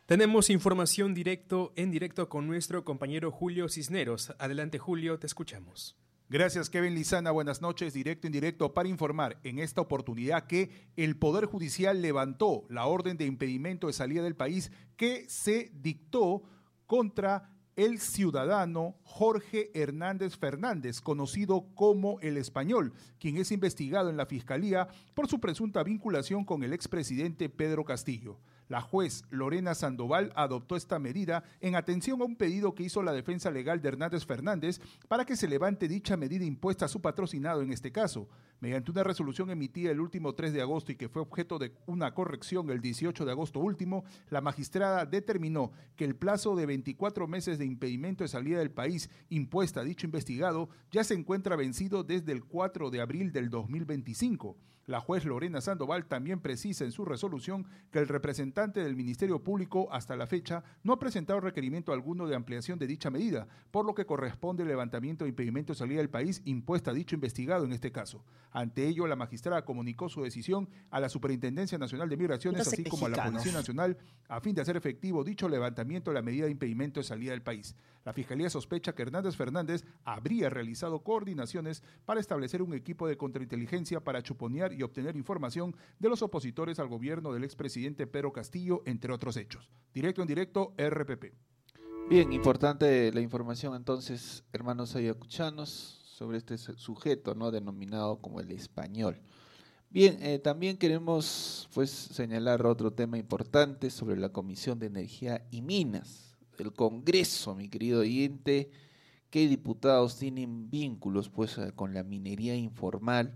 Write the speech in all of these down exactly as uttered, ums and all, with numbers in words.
Tenemos información directo en directo con nuestro compañero Julio Cisneros. Adelante, Julio, te escuchamos. Gracias, Kevin Lizana. Buenas noches, directo en directo para informar en esta oportunidad que el Poder Judicial levantó la orden de impedimento de salida del país que se dictó contra el ciudadano Jorge Hernández Fernández, conocido como El Español, quien es investigado en la Fiscalía por su presunta vinculación con el expresidente Pedro Castillo. La juez Lorena Sandoval adoptó esta medida en atención a un pedido que hizo la defensa legal de Hernández Fernández para que se levante dicha medida impuesta a su patrocinado en este caso. Mediante una resolución emitida el último tres de agosto y que fue objeto de una corrección el dieciocho de agosto último, la magistrada determinó que el plazo de veinticuatro meses de impedimento de salida del país impuesta a dicho investigado ya se encuentra vencido desde el cuatro de abril del dos mil veinticinco. La juez Lorena Sandoval también precisa en su resolución que el representante del Ministerio Público hasta la fecha no ha presentado requerimiento alguno de ampliación de dicha medida, por lo que corresponde el levantamiento de impedimento de salida del país impuesta a dicho investigado en este caso. Ante ello, la magistrada comunicó su decisión a la Superintendencia Nacional de Migraciones, así como a la Policía Nacional, a fin de hacer efectivo dicho levantamiento de la medida de impedimento de salida del país. La Fiscalía sospecha que Hernández Fernández habría realizado coordinaciones para establecer un equipo de contrainteligencia para chuponear y obtener información de los opositores al gobierno del expresidente Pedro Castillo, entre otros hechos. Directo en directo, R P P. Bien, importante la información entonces, hermanos ayacuchanos, sobre este sujeto, ¿no?, denominado como El Español. Bien, eh, también queremos pues señalar otro tema importante sobre la Comisión de Energía y Minas, el Congreso, mi querido oyente. ¿Qué diputados tienen vínculos pues con la minería informal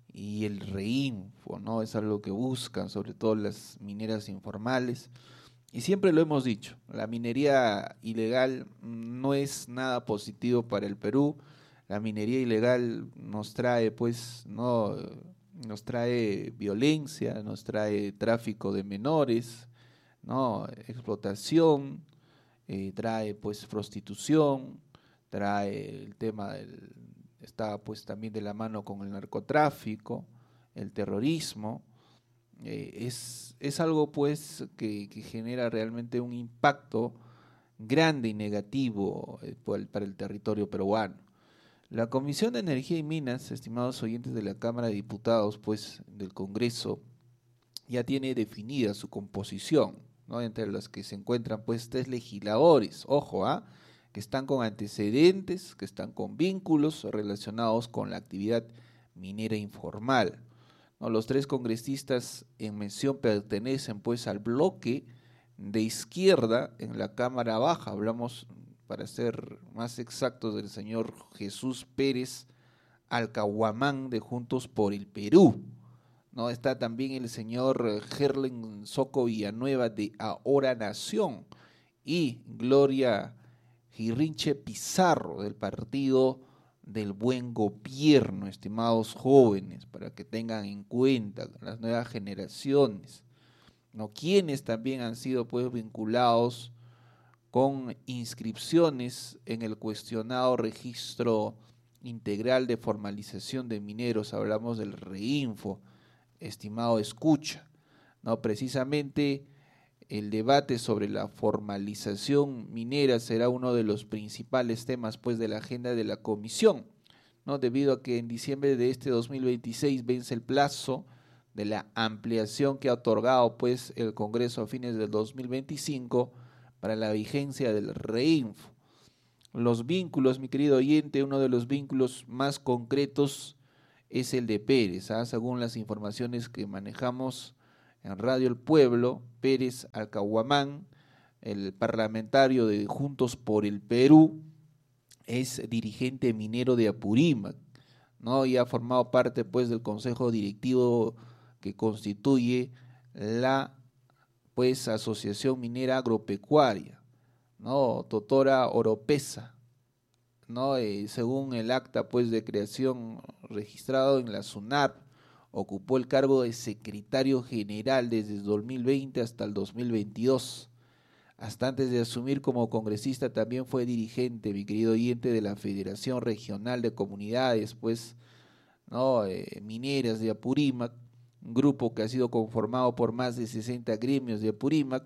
y el reinfo, ¿no? Es algo que buscan, sobre todo las mineras informales. Y siempre lo hemos dicho, la minería ilegal no es nada positivo para el Perú. La minería ilegal nos trae, pues, no, nos trae violencia, nos trae tráfico de menores, no, explotación, eh, trae, pues, prostitución, trae el tema del, está, pues, también de la mano con el narcotráfico, el terrorismo. Eh, es, es algo, pues, que, que genera realmente un impacto grande y negativo eh, para el territorio peruano. La Comisión de Energía y Minas, estimados oyentes de la Cámara de Diputados, pues, del Congreso, ya tiene definida su composición, ¿no?, entre los que se encuentran, pues, tres legisladores, ojo, ¿ah?, que están con antecedentes, que están con vínculos relacionados con la actividad minera informal. ¿No? Los tres congresistas en mención pertenecen, pues, al bloque de izquierda en la Cámara Baja. Hablamos, para ser más exactos, del señor Jesús Pérez Alcahuamán de Juntos por el Perú. ¿No? Está también el señor Gerlen Soco Villanueva de Ahora Nación y Gloria Girrinche Pizarro del Partido del Buen Gobierno, estimados jóvenes, para que tengan en cuenta las nuevas generaciones, ¿no?, quienes también han sido, pues, vinculados con inscripciones en el cuestionado registro integral de formalización de mineros. Hablamos del REINFO, estimado escucha, ¿no? Precisamente el debate sobre la formalización minera será uno de los principales temas, pues, de la agenda de la comisión, ¿no?, debido a que en diciembre de este dos mil veintiséis vence el plazo de la ampliación que ha otorgado, pues, el Congreso a fines del dos mil veinticinco para la vigencia del REINFO. Los vínculos, mi querido oyente, uno de los vínculos más concretos es el de Pérez, ¿ah? Según las informaciones que manejamos en Radio El Pueblo, Pérez Alcahuamán, el parlamentario de Juntos por el Perú, es dirigente minero de Apurímac, ¿no? Y ha formado parte, pues, del consejo directivo que constituye la, pues, Asociación Minera Agropecuaria, ¿no?, Totora Oropesa, ¿no? Eh, según el acta, pues, de creación registrado en la SUNAT, ocupó el cargo de secretario general desde el dos mil veinte hasta el dos mil veintidós. Hasta antes de asumir como congresista también fue dirigente, mi querido oyente, de la Federación Regional de Comunidades, pues, ¿no?, eh, mineras de Apurímac, un grupo que ha sido conformado por más de sesenta gremios de Apurímac,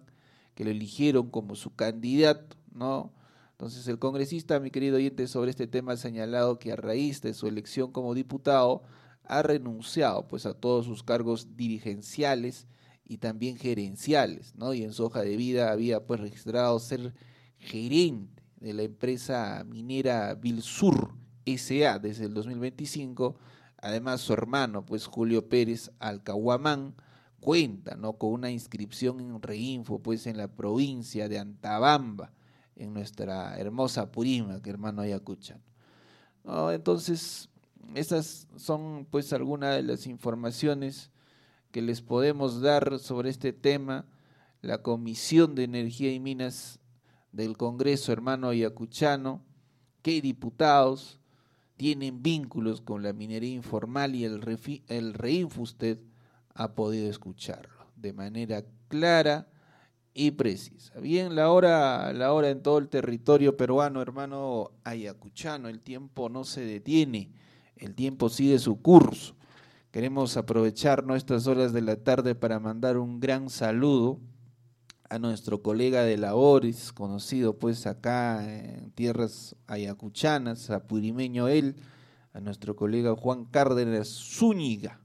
que lo eligieron como su candidato, ¿no? Entonces el congresista, mi querido oyente, sobre este tema ha señalado que a raíz de su elección como diputado ha renunciado pues a todos sus cargos dirigenciales y también gerenciales, ¿no? Y en su hoja de vida había pues registrado ser gerente de la empresa minera Vilsur S A desde el dos mil veinticinco. Además, su hermano, pues Julio Pérez Alcahuamán, cuenta, ¿no?, con una inscripción en Reinfo, pues en la provincia de Antabamba, en nuestra hermosa Purímac, hermano Ayacuchano. ¿No? Entonces, estas son pues algunas de las informaciones que les podemos dar sobre este tema. La Comisión de Energía y Minas del Congreso, hermano Ayacuchano, que diputados tienen vínculos con la minería informal, y el, refi, el Reinfo usted ha podido escucharlo de manera clara y precisa. Bien, la hora, la hora en todo el territorio peruano, hermano Ayacuchano, el tiempo no se detiene, el tiempo sigue su curso. Queremos aprovechar nuestras horas de la tarde para mandar un gran saludo a nuestro colega de labores, conocido pues acá en tierras ayacuchanas, apurimeño él, a nuestro colega Juan Cárdenas Zúñiga,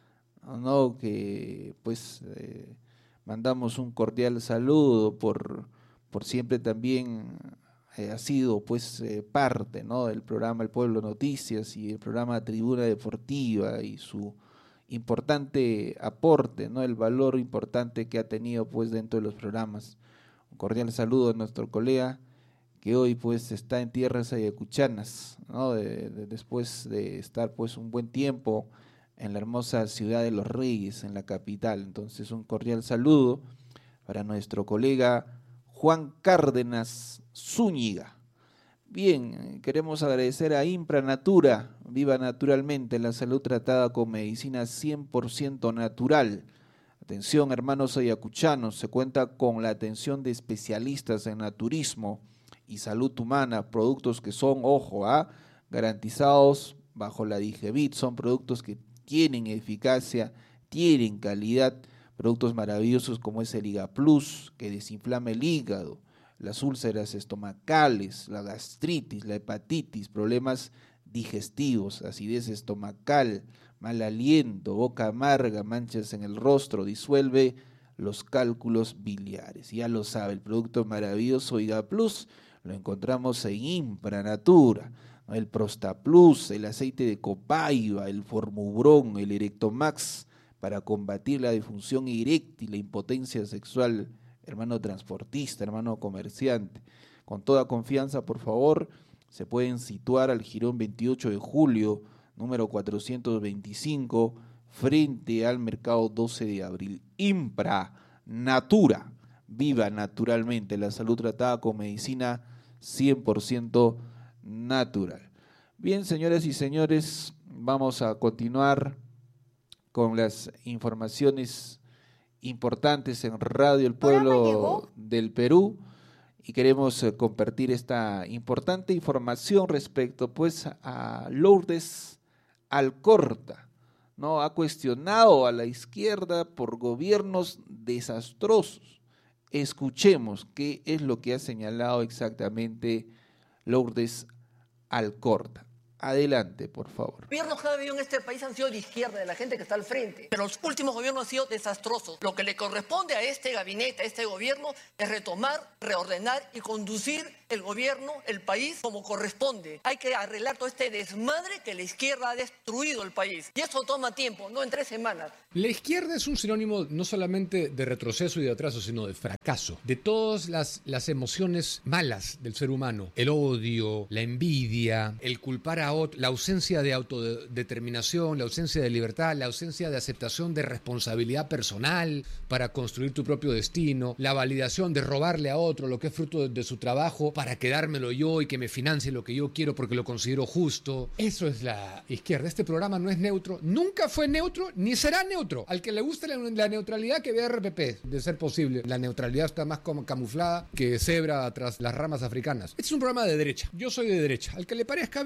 ¿no? Que pues eh, mandamos un cordial saludo por, por siempre también eh, ha sido pues eh, parte, ¿no?, del programa El Pueblo Noticias y el programa Tribuna Deportiva, y su importante aporte, ¿no?, el valor importante que ha tenido pues dentro de los programas. Un cordial saludo a nuestro colega que hoy pues está en tierras ayacuchanas, ¿no?, de, de, después de estar pues un buen tiempo en la hermosa ciudad de Los Reyes, en la capital. Entonces un cordial saludo para nuestro colega Juan Cárdenas Zúñiga. Bien, queremos agradecer a Impra Natura, viva naturalmente, la salud tratada con medicina cien por ciento natural. Atención, hermanos ayacuchanos, se cuenta con la atención de especialistas en naturismo y salud humana, productos que son, ojo, ¿ah?, garantizados bajo la Digevit, son productos que tienen eficacia, tienen calidad, productos maravillosos como es el Iga Plus, que desinflama el hígado, las úlceras estomacales, la gastritis, la hepatitis, problemas digestivos, acidez estomacal, mal aliento, boca amarga, manchas en el rostro, disuelve los cálculos biliares. Ya lo sabe, el producto maravilloso Iga Plus lo encontramos en Impra Natura, ¿no?, el Prostaplus, el aceite de copaiba, el Formubrón, el Erectomax, para combatir la disfunción eréctil, la impotencia sexual. Hermano transportista, hermano comerciante, con toda confianza, por favor, se pueden situar al jirón veintiocho de julio, número cuatrocientos veinticinco, frente al mercado doce de abril. Impra Natura, viva naturalmente, la salud tratada con medicina cien por ciento natural. Bien, señoras y señores, vamos a continuar con las informaciones importantes en Radio El Pueblo del Perú, y queremos eh, compartir esta importante información respecto pues a Lourdes Alcorta, ¿no? Ha cuestionado a la izquierda por gobiernos desastrosos. Escuchemos qué es lo que ha señalado exactamente Lourdes Alcorta. Adelante, por favor. Los gobiernos que ha habido en este país han sido de izquierda, de la gente que está al frente. Pero los últimos gobiernos han sido desastrosos. Lo que le corresponde a este gabinete, a este gobierno, es retomar, reordenar y conducir el gobierno, el país, como corresponde. Hay que arreglar todo este desmadre que la izquierda ha destruido el país. Y eso toma tiempo, no en tres semanas. La izquierda es un sinónimo no solamente de retroceso y de atraso, sino de fracaso. De todas las, las emociones malas del ser humano. El odio, la envidia, el culpar a otro, la ausencia de autodeterminación, la ausencia de libertad, la ausencia de aceptación de responsabilidad personal para construir tu propio destino, la validación de robarle a otro lo que es fruto de, de su trabajo para quedármelo yo y que me financie lo que yo quiero porque lo considero justo. Eso es la izquierda. Este programa no es neutro, nunca fue neutro, ni será neutro. Al que le guste la, la neutralidad, que vea R P P, de ser posible. La neutralidad está más como camuflada que cebra tras las ramas africanas. Este es un programa de derecha. Yo soy de derecha. Al que le parezca bien, bienvenido.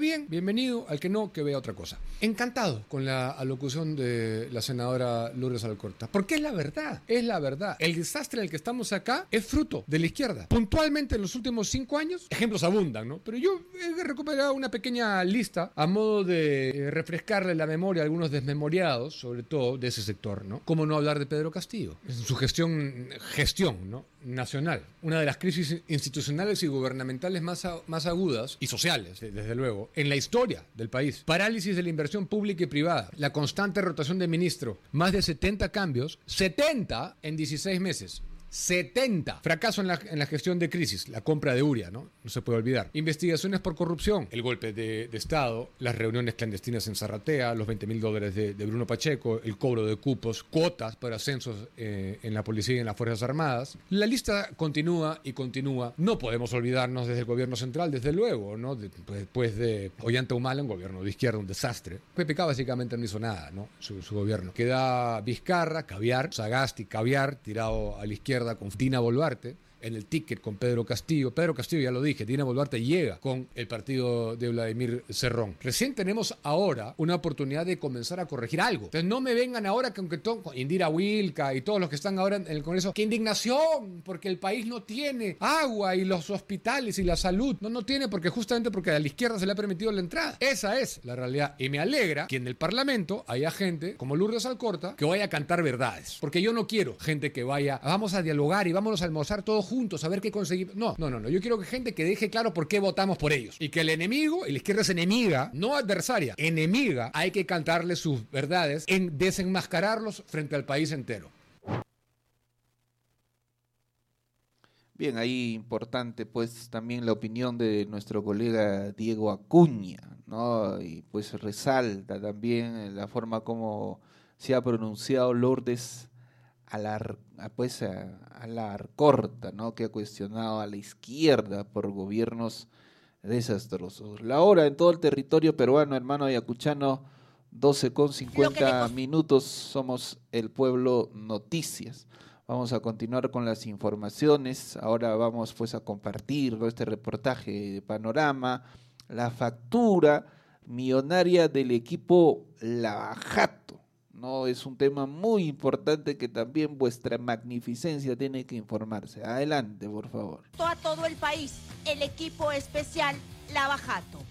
bienvenido, al que no, que vea otra cosa. Encantado con la alocución de la senadora Lourdes Alcorta, porque es la verdad, es la verdad. El desastre en el que estamos acá es fruto de la izquierda. Puntualmente en los últimos cinco años, ejemplos abundan, ¿no? Pero yo he recuperado una pequeña lista a modo de eh, refrescarle la memoria a algunos desmemoriados, sobre todo de ese sector, ¿no? ¿Cómo no hablar de Pedro Castillo? En su gestión, gestión, ¿no? nacional. Una de las crisis institucionales y gubernamentales más, a, más agudas y sociales, desde luego, en la historia del país. Parálisis de la inversión pública y privada. La constante rotación de ministro. Más de setenta cambios. setenta en dieciséis meses. setenta. Fracaso en la, en la gestión de crisis, la compra de Uria, ¿no? No se puede olvidar. Investigaciones por corrupción, el golpe de, de Estado, las reuniones clandestinas en Zarratea, los veinte mil dólares de, de Bruno Pacheco, el cobro de cupos, cuotas para ascensos eh, en la policía y en las Fuerzas Armadas. La lista continúa y continúa. No podemos olvidarnos desde el gobierno central, desde luego, ¿no? De, después de Ollanta Humala, un gobierno de izquierda, un desastre. P P K básicamente no hizo nada, ¿no? Su, su gobierno. Queda Vizcarra, Caviar, Sagasti, Caviar, tirado a la izquierda con Dina Boluarte, en el ticket con Pedro Castillo. Pedro Castillo, ya lo dije, Dina Boluarte llega con el partido de Vladimir Cerrón. Recién tenemos ahora una oportunidad de comenzar a corregir algo. Entonces no me vengan ahora que aunque todo, Indira Wilca y todos los que están ahora en el Congreso, ¡qué indignación! Porque el país no tiene agua y los hospitales y la salud. No, no tiene porque justamente porque a la izquierda se le ha permitido la entrada. Esa es la realidad. Y me alegra que en el Parlamento haya gente como Lourdes Alcorta que vaya a cantar verdades. Porque yo no quiero gente que vaya, vamos a dialogar y vámonos a almorzar todos juntos a ver qué conseguimos. No, no, no, no. Yo quiero que gente que deje claro por qué votamos por ellos. Y que el enemigo, y la izquierda es enemiga, no adversaria, enemiga, hay que cantarle sus verdades en desenmascararlos frente al país entero. Bien, ahí importante pues también la opinión de nuestro colega Diego Acuña, ¿no? Y pues resalta también la forma como se ha pronunciado Lourdes a la, a, pues a, a la Alcorta, ¿no? Que ha cuestionado a la izquierda por gobiernos desastrosos. La hora en todo el territorio peruano, hermano ayacuchano, doce con cincuenta minutos, somos el Pueblo Noticias. Vamos a continuar con las informaciones. Ahora vamos pues a compartir este reportaje de Panorama, la factura millonaria del equipo Lavajato. No, es un tema muy importante que también vuestra magnificencia tiene que informarse. Adelante, por favor. A todo el país, el equipo especial Lavajato.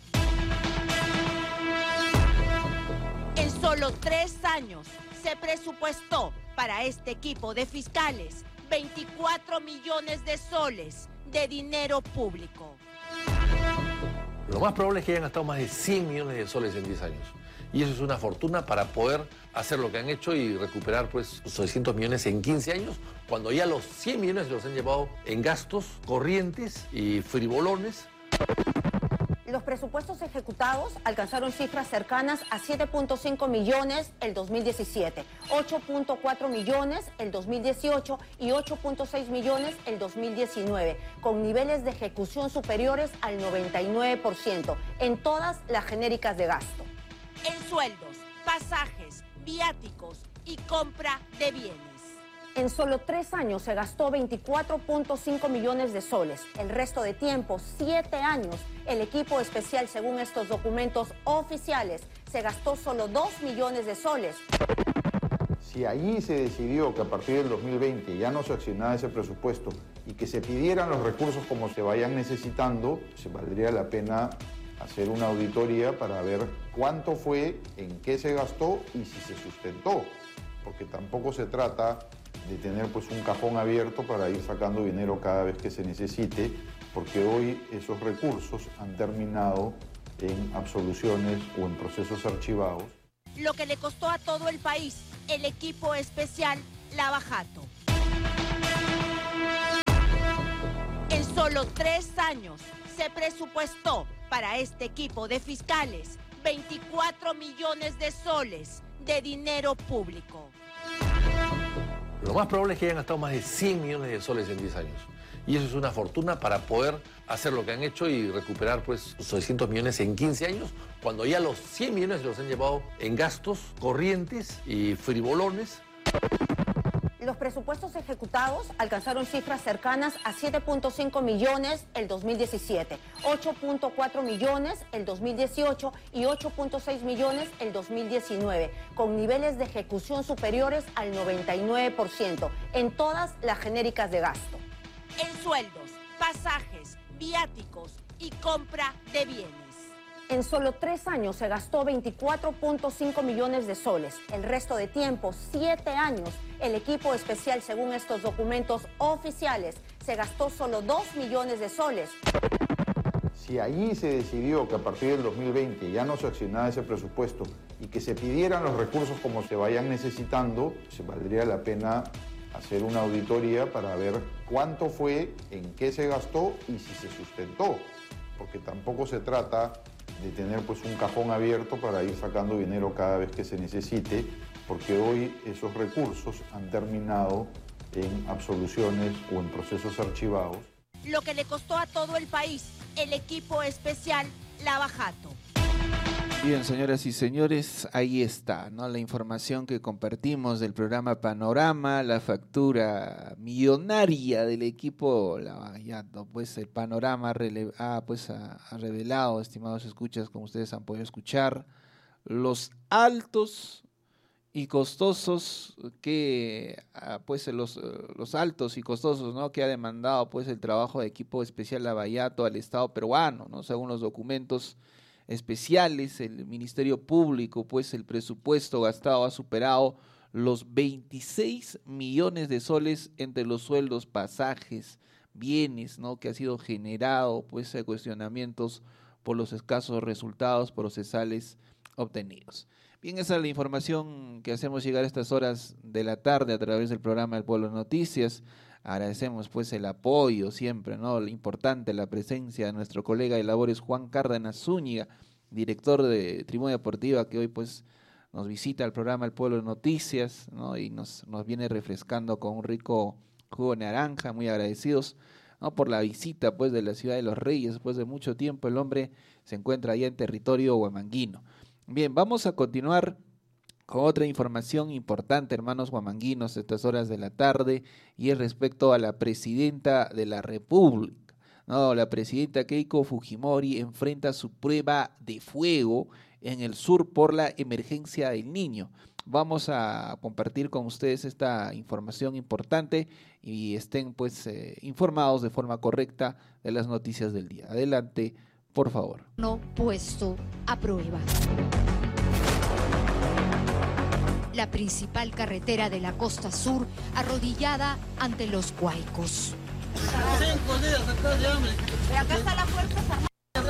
En solo tres años se presupuestó para este equipo de fiscales veinticuatro millones de soles de dinero público. Lo más probable es que hayan gastado más de cien millones de soles en diez años. Y eso es una fortuna para poder hacer lo que han hecho y recuperar pues seiscientos millones en quince años, cuando ya los cien millones se los han llevado en gastos corrientes y frivolones. Los presupuestos ejecutados alcanzaron cifras cercanas a siete punto cinco millones el dos mil diecisiete, ocho punto cuatro millones el dos mil dieciocho y ocho punto seis millones el dos mil diecinueve, con niveles de ejecución superiores al noventa y nueve por ciento en todas las genéricas de gasto. En sueldos, pasajes, viáticos y compra de bienes. En solo tres años se gastó veinticuatro punto cinco millones de soles. El resto de tiempo, siete años, el equipo especial, según estos documentos oficiales, se gastó solo dos millones de soles. Si allí se decidió que a partir del dos mil veinte ya no se accionaba ese presupuesto y que se pidieran los recursos como se vayan necesitando, se valdría la pena hacer una auditoría para ver cuánto fue, en qué se gastó y si se sustentó, porque tampoco se trata de tener pues un cajón abierto para ir sacando dinero cada vez que se necesite, porque hoy esos recursos han terminado en absoluciones o en procesos archivados. Lo que le costó a todo el país el equipo especial Lavajato. En solo tres años se presupuestó para este equipo de fiscales veinticuatro millones de soles de dinero público. Lo más probable es que hayan gastado más de cien millones de soles en diez años. Y eso es una fortuna para poder hacer lo que han hecho y recuperar pues seiscientos millones en quince años, cuando ya los cien millones se los han llevado en gastos corrientes y frivolones. Los presupuestos ejecutados alcanzaron cifras cercanas a siete punto cinco millones el dos mil diecisiete, ocho punto cuatro millones el dos mil dieciocho y ocho punto seis millones el dos mil diecinueve, con niveles de ejecución superiores al noventa y nueve por ciento en todas las genéricas de gasto. En sueldos, pasajes, viáticos y compra de bienes. En solo tres años se gastó veinticuatro punto cinco millones de soles. El resto de tiempo, siete años, el equipo especial, según estos documentos oficiales, se gastó solo dos millones de soles. Si allí se decidió que a partir del dos mil veinte ya no se accionaba ese presupuesto y que se pidieran los recursos como se vayan necesitando, se valdría la pena hacer una auditoría para ver cuánto fue, en qué se gastó y si se sustentó, porque tampoco se trata de tener pues un cajón abierto para ir sacando dinero cada vez que se necesite, porque hoy esos recursos han terminado en absoluciones o en procesos archivados. Lo que le costó a todo el país el equipo especial Lava Jato. Bien, señoras y señores, ahí está, ¿no? La información que compartimos del programa Panorama, la factura millonaria del equipo Lava Jato, pues el Panorama rele- ah, pues, ha, ha revelado, estimados escuchas, como ustedes han podido escuchar, los altos y costosos que, ah, pues los, los altos y costosos, ¿no? Que ha demandado, pues, el trabajo de equipo especial Lava Jato al Estado peruano, ¿no? Según los documentos especiales, el Ministerio Público, pues el presupuesto gastado ha superado los veintiséis millones de soles entre los sueldos, pasajes, bienes, ¿no? Que ha sido generado, pues, cuestionamientos por los escasos resultados procesales obtenidos. Bien, esa es la información que hacemos llegar a estas horas de la tarde a través del programa El Pueblo Noticias. Agradecemos pues el apoyo siempre, ¿no? Lo importante, la presencia de nuestro colega de labores Juan Cárdenas Zúñiga, director de Tribuna Deportiva, que hoy pues nos visita al programa El Pueblo Noticias, ¿no? Y nos, nos viene refrescando con un rico jugo de naranja, muy agradecidos, ¿no? Por la visita pues de la ciudad de Los Reyes. Después de mucho tiempo el hombre se encuentra allá en territorio huamanguino. Bien, vamos a continuar con otra información importante, hermanos huamanguinos, a estas horas de la tarde, y es respecto a la presidenta de la República. No, la presidenta Keiko Fujimori enfrenta su prueba de fuego en el sur por la emergencia del niño. Vamos a compartir con ustedes esta información importante y estén pues eh, informados de forma correcta de las noticias del día. Adelante, por favor. No puesto a prueba. La principal carretera de la costa sur, arrodillada ante los huaicos. Cinco días acá de hambre. Pero acá está la fuerza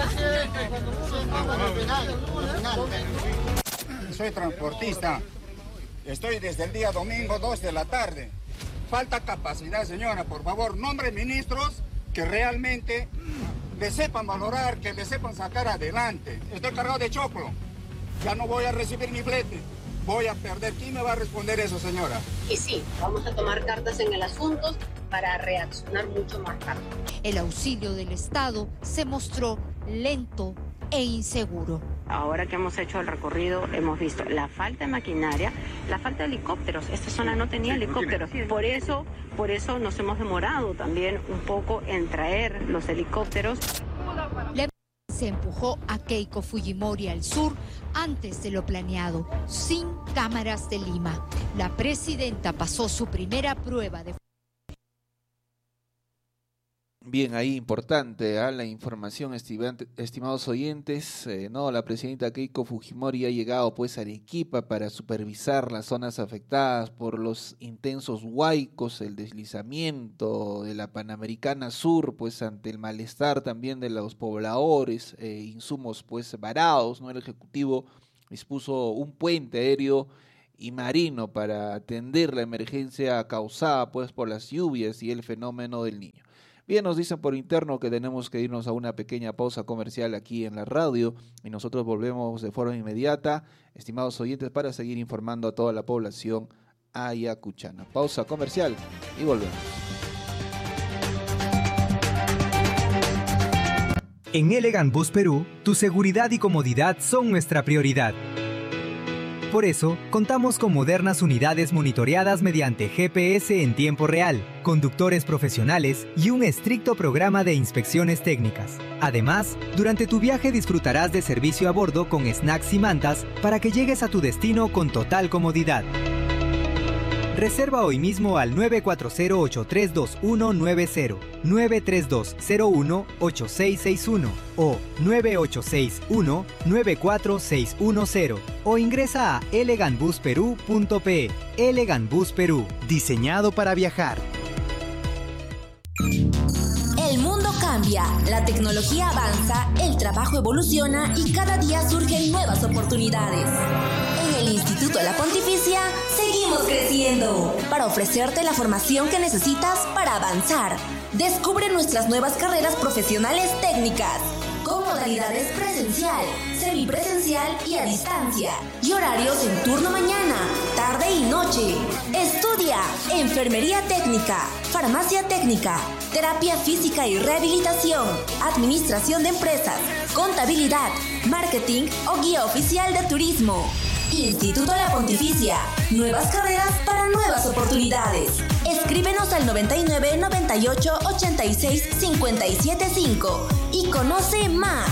armada. Soy transportista. Estoy desde el día domingo, dos de la tarde. Falta capacidad, señora. Por favor, nombre ministros que realmente le sepan valorar, que le sepan sacar adelante. Estoy cargado de choclo. Ya no voy a recibir mi flete. Voy a perder. ¿Quién me va a responder eso, señora? Y sí, vamos a tomar cartas en el asunto para reaccionar mucho más tarde. El auxilio del Estado se mostró lento e inseguro. Ahora que hemos hecho el recorrido, hemos visto la falta de maquinaria, la falta de helicópteros. Esta zona no tenía sí, helicópteros. No por eso, por eso nos hemos demorado también un poco en traer los helicópteros. Le se empujó a Keiko Fujimori al sur antes de lo planeado, sin cámaras de Lima. La presidenta pasó su primera prueba de... Bien, ahí importante ¿eh? la información, estimados oyentes. Eh, no, la presidenta Keiko Fujimori ha llegado pues a Arequipa para supervisar las zonas afectadas por los intensos huaicos, el deslizamiento de la Panamericana Sur, pues ante el malestar también de los pobladores, eh, insumos pues varados, ¿no? El Ejecutivo dispuso un puente aéreo y marino para atender la emergencia causada pues por las lluvias y el fenómeno del Niño. Bien, nos dicen por interno que tenemos que irnos a una pequeña pausa comercial aquí en la radio y nosotros volvemos de forma inmediata, estimados oyentes, para seguir informando a toda la población ayacuchana. Pausa comercial y volvemos. En Elegant Bus Perú, tu seguridad y comodidad son nuestra prioridad. Por eso, contamos con modernas unidades monitoreadas mediante G P S en tiempo real, conductores profesionales y un estricto programa de inspecciones técnicas. Además, durante tu viaje disfrutarás de servicio a bordo con snacks y mantas para que llegues a tu destino con total comodidad. Reserva hoy mismo al nueve cuatro cero, ocho tres dos uno nueve cero, nueve tres dos cero uno, ocho seis seis uno o nueve ocho seis uno, nueve cuatro seis uno cero o ingresa a elegant bus peru punto pe. Elegant Bus Perú, diseñado para viajar. El mundo cambia, la tecnología avanza, el trabajo evoluciona y cada día surgen nuevas oportunidades. En el Instituto La Pontificia seguimos creciendo para ofrecerte la formación que necesitas para avanzar. Descubre nuestras nuevas carreras profesionales técnicas con modalidades presencial, semipresencial y a distancia y horarios en turno mañana, tarde y noche. Estudia enfermería técnica, farmacia técnica, terapia física y rehabilitación, administración de empresas, contabilidad, marketing o guía oficial de turismo. Instituto La Pontificia, nuevas carreras para nuevas oportunidades. Escríbenos al noventa y nueve, noventa y ocho, ochenta y seis, cincuenta y siete cinco y conoce más.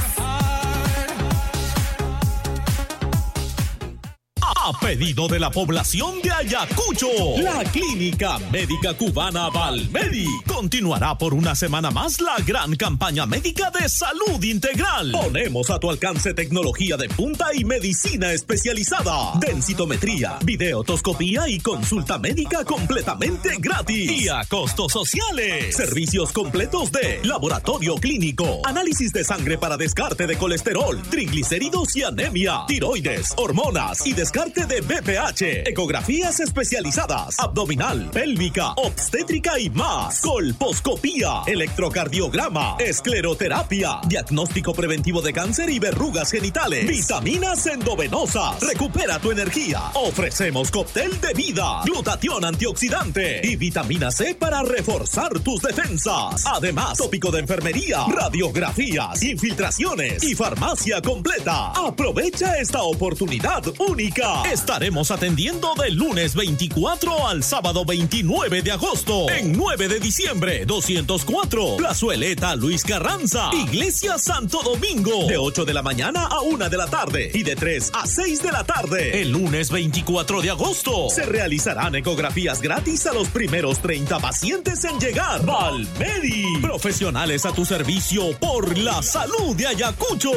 A pedido de la población de Ayacucho, la Clínica Médica Cubana Valmedi continuará por una semana más la gran campaña médica de salud integral. Ponemos a tu alcance tecnología de punta y medicina especializada, densitometría, videotoscopía y consulta médica completamente gratis y a costos sociales. Servicios completos de laboratorio clínico, análisis de sangre para descarte de colesterol, triglicéridos y anemia, tiroides, hormonas y descarte de B P H, ecografías especializadas, abdominal, pélvica, obstétrica y más, colposcopía, electrocardiograma, escleroterapia, diagnóstico preventivo de cáncer y verrugas genitales, vitaminas endovenosas, recupera tu energía, ofrecemos cóctel de vida, glutatión antioxidante y vitamina C para reforzar tus defensas, además tópico de enfermería, radiografías, infiltraciones y farmacia completa. Aprovecha esta oportunidad única. Estaremos atendiendo del lunes veinticuatro al sábado veintinueve de agosto en nueve de diciembre, doscientos cuatro, Plazueleta Luis Carranza, Iglesia Santo Domingo, de ocho de la mañana a una de la tarde y de tres a seis de la tarde. El lunes veinticuatro de agosto se realizarán ecografías gratis a los primeros treinta pacientes en llegar. Valmedi, profesionales a tu servicio por la salud de Ayacucho.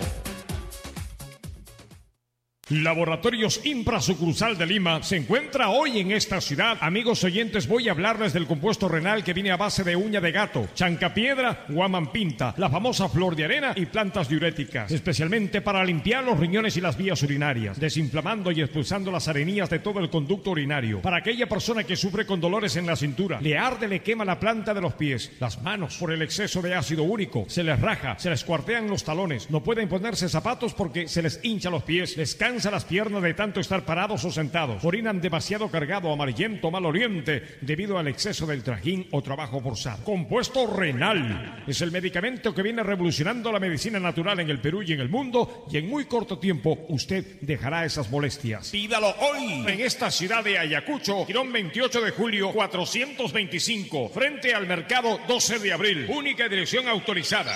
Laboratorios Impra sucursal de Lima se encuentra hoy en esta ciudad. Amigos oyentes, voy a hablarles del compuesto renal que viene a base de uña de gato, chancapiedra, guamampinta, la famosa flor de arena y plantas diuréticas, especialmente para limpiar los riñones y las vías urinarias, desinflamando y expulsando las arenías de todo el conducto urinario. Para aquella persona que sufre con dolores en la cintura, le arde, le quema la planta de los pies, las manos por el exceso de ácido úrico, se les raja, se les cuartean los talones, no pueden ponerse zapatos porque se les hincha los pies, les cansa las piernas de tanto estar parados o sentados, orinan demasiado cargado, amarillento, mal oriente debido al exceso del trajín o trabajo forzado. Compuesto renal es el medicamento que viene revolucionando la medicina natural en el Perú y en el mundo, y en muy corto tiempo usted dejará esas molestias. Pídalo hoy en esta ciudad de Ayacucho, Girón veintiocho de julio cuatrocientos veinticinco, frente al mercado doce de abril, única dirección autorizada.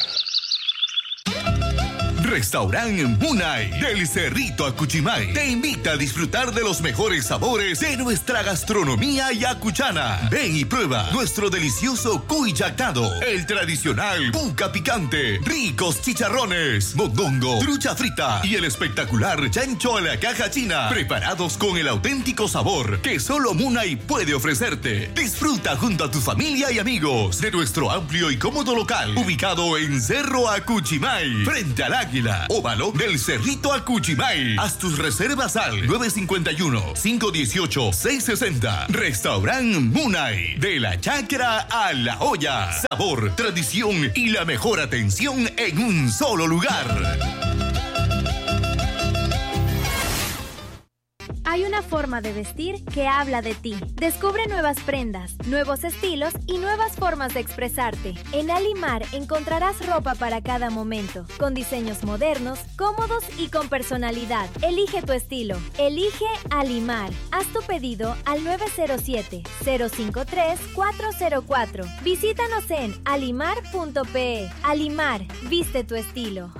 Restaurante Munay del Cerrito Acuchimay te invita a disfrutar de los mejores sabores de nuestra gastronomía ayacuchana. Ven y prueba nuestro delicioso cuy yactado, el tradicional puca picante, ricos chicharrones, mondongo, trucha frita y el espectacular chancho a la caja china, preparados con el auténtico sabor que solo Munay puede ofrecerte. Disfruta junto a tu familia y amigos de nuestro amplio y cómodo local, ubicado en Cerro Acuchimay, frente al Águila, óvalo del Cerrito Acuchimay. Haz tus reservas al nueve cinco uno, cinco uno ocho, seis seis cero. Restaurant Munay, de la chacra a la olla. Sabor, tradición y la mejor atención en un solo lugar. Hay una una forma de vestir que habla de ti. Descubre nuevas prendas, nuevos estilos y nuevas formas de expresarte. En Alimar encontrarás ropa para cada momento, con diseños modernos, cómodos y con personalidad. Elige tu estilo. Elige Alimar. Haz tu pedido al nueve cero siete, cero cinco tres, cuatro cero cuatro. Visítanos en alimar punto pe. Alimar, viste tu estilo.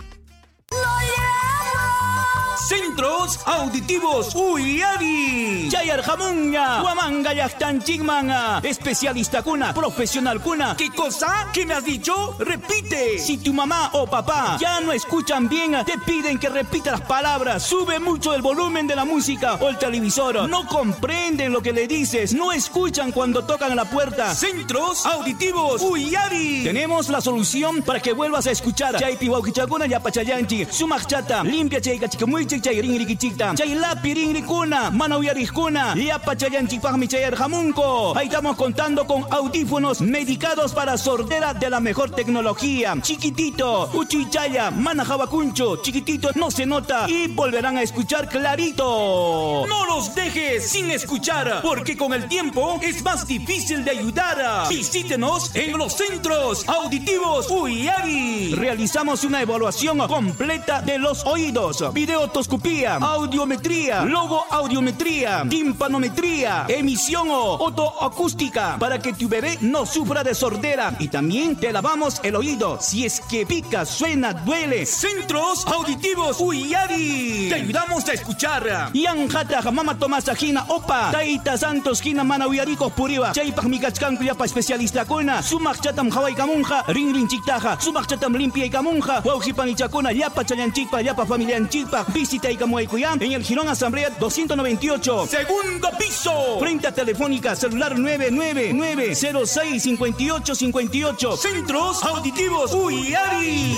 Centros Auditivos Uyari. Chayar Jamunga. Huamanga Yachtan Chigmanga. Especialista cuna. Profesional cuna. ¿Qué cosa? ¿Qué me has dicho? Repite. Si tu mamá o papá ya no escuchan bien, te piden que repita las palabras. Sube mucho el volumen de la música o el televisor. No comprenden lo que le dices. No escuchan cuando tocan la puerta. Centros Auditivos Uyari. Tenemos la solución para que vuelvas a escuchar. Chaypi Waukichakuna Yapachayanchi. Sumachata. Limpia Chayka Chikamuy Chay ringrikichikta, chay lapi ringrikuna, manauyarijkuna, yapachayanchikpajmi chayar jamunko. Ahí estamos contando con audífonos medicados para sordera de la mejor tecnología. Chiquitito, uchichaya, manajabacuncho, chiquitito, no se nota y volverán a escuchar clarito. No los dejes sin escuchar, porque con el tiempo es más difícil de ayudar. Visítenos en los Centros Auditivos Uyari. Realizamos una evaluación completa de los oídos, videotoscopía, audiometría, logoaudiometría, timpanometría, emisión o otoacústica para que tu bebé no sufra de sordera, y también te lavamos el oído si es que pica, suena, duele. Centros Auditivos Uyari. Te ayudamos a escuchar. Yanjata Mama Tomasa Jina Opa Taita Santos Jina Mana Uyaricos Puriba Chaypaj Mikachkanku Yapa especialista kuna Sumak Chatam Hawaii Kamunja Ring Ring Chiktaja Sumak Chatam Limpia y Kamunja Waujipan Chakuna Yapa Chayanchikpa Yapa Familia Chikpa. Visita Ikamuaycuyán en el Girón Asamblea doscientos noventa y ocho, segundo piso, frente a Telefónica, celular nueve nueve nueve cero seis cinco ocho cinco ocho. Centros Auditivos Uyari.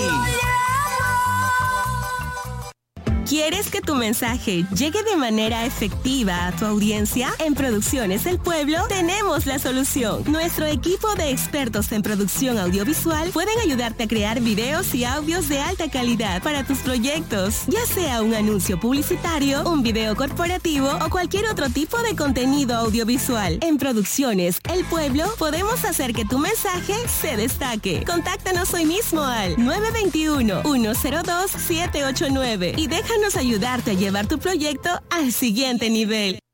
¿Quieres que tu mensaje llegue de manera efectiva a tu audiencia? En Producciones El Pueblo tenemos la solución. Nuestro equipo de expertos en producción audiovisual pueden ayudarte a crear videos y audios de alta calidad para tus proyectos, ya sea un anuncio publicitario, un video corporativo o cualquier otro tipo de contenido audiovisual. En Producciones El Pueblo podemos hacer que tu mensaje se destaque. Contáctanos hoy mismo al nueve dos uno, uno cero dos, siete ocho nueve y deja ayudarte a llevar tu proyecto al siguiente nivel.